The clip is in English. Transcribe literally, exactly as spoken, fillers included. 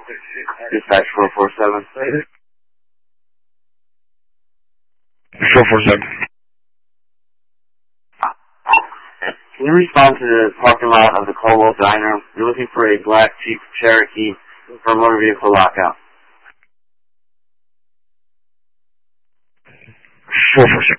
Dispatch four four seven. four four seven. Can you respond to the parking lot of the Caldwell Diner? You're looking for a black Jeep Cherokee for a motor vehicle lockout. four four seven.